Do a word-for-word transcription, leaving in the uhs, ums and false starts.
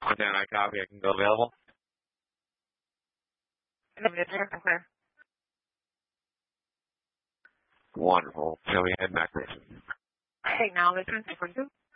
Montana, I copy. I can go available. Wonderful. Shall we head back, please? Acknowledgement for you.